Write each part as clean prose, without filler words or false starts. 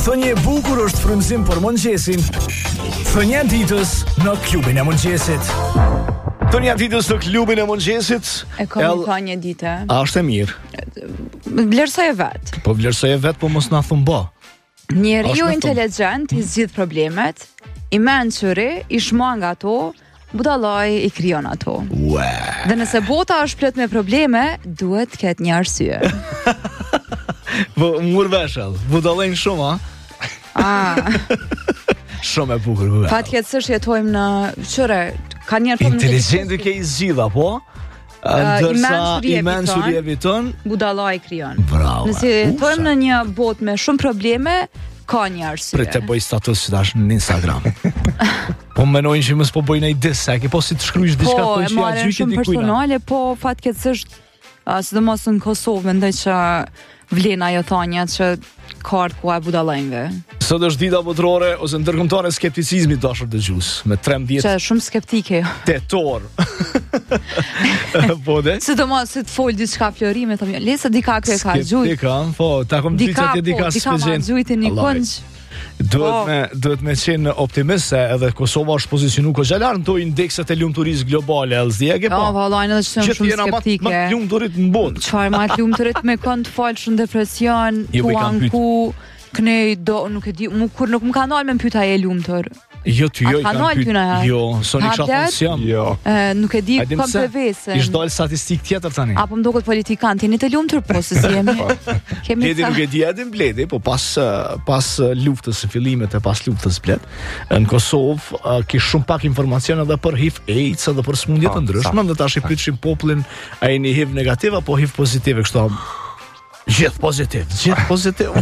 Thënie e bukur është frymëzim për mëngjesin. Thënia e ditës në klubin e mëngjesit. Thënia e ditës në klubin e mëngjesit. E kam thënie ditë. A është e mirë? Vlerësoj vet. Po vlerësoj vet, po mos na thon bë. Njeriu inteligjent i zgjidh problemet, i mençuri, i shmang nga ato, budallaj i krijon ato. Ua. Dhe nëse bota është plot me probleme, duhet të ketë një arsye. Po murveshall, budallën shumë, Shumë e bukur. Fatkeqësisht jetojmë në qyre, ka njerëz inteligjent ke i zgjidha, po? Ndërsa i mençuri eviton, budallaj krijon. Bravo. Nëse jetojmë në një botë me shumë probleme, ka një arsye. Për të bëj status që tash në Instagram. Po menojnë që mos po bëjnë ai desa, ke po si të shkruajsh diçka po që ja gjyqet shumë personale, po fatkeqësisht sidomos në Kosovë mendoj që vlen ajo thonja që kart ku e budallajve. Sot është dita botërore ose ndërkombëtare e skepticizmit dashur dëgjues, me 13 që shumë skeptike. Tetor. Po dhe? Sidomos se të fol diçka florime, thonë, le se dika kë ka gjujt. Dika, po, ta kom diçka ti dika spexhen. Dika gjujt një konj. Duhet me qenë optimist se edhe Kosova është pozicionu ko gjalar në to indekset e lumturisë globale, LSD-ge, po. Vallajnë edhe shumë skeptike. Gjithë jena lumturit në botë. Çfarë ma lumturit me kënd falsh në depresion, ku kënej do, nuk e di, kur nuk më ka ndalë me më pyta e lumtur. Jo, ty jo, i kanë pyt. Jo, soni kësha thonë si jam. Nuk e di, kom të vese. Ish dojnë statistik tjetër tani. Apo më do këtë politikant, jeni të lumtur, po se si jemi. Bledi nuk e di edhin bledi, po pas luftës, fillimet e pas luftës bled, në Kosovë, ki shumë pak informacion edhe për HIV AIDS edhe për smundjet të ndryshme, dhe tash i pyetshim popullin, a jeni HIV negativ apo HIV pozitiv, kështu. Gjithë pozitiv.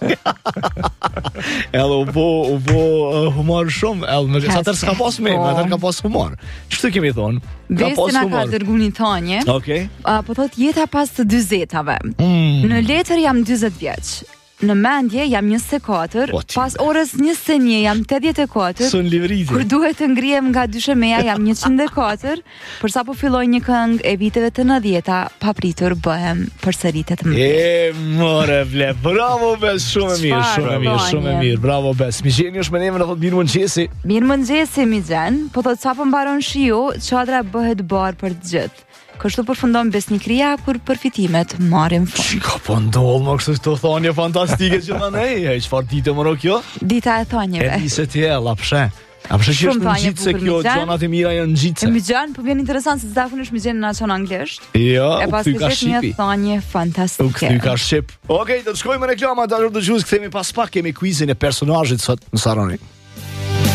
Edhe u bo humor shumë, edhe sa tërë s'ka pas me, atër ka pas humor. Ç'të kemi thonë? Vestina ka dërgu një thonje, po thot jeta pas të 40-ave. Në letër jam 40 vjeç. Në mendje jam 24, pas orës 21 jam 84. Kur duhet të ngrihem nga dyshemeja jam 104, për sa po filloj një këngë e viteve të 90-ta, papritur bëhem përsëritet më. More ble, bravo Bes, shumë e mirë, bravo Bes. Migjeni është me neve në thot mirë mëngjesi. Mirë mëngjesi Migjen, po thot sa po mbaron shiu, çadra bëhet barë për të gjithë. Kështu përfundon besnikëria kur përfitimet marrin fund. Çka po ndodh më kështu të thonje fantastike që tani, çfarë ditë më ro kjo? Dita e thonjeve. E nisë ti ella, pse? A pse që është ngjitse kjo, gjonat e mira janë ngjitse. Migjan, po vjen interesant se zakonisht Migjan na çon anglisht. Jo, e pas ka një thonje fantastike. U kthy ka shqip. Okej, do të shkojmë në reklama, dashur dëgjues, kthehemi pas pak, kemi quizin e personazhit sot në Saroni.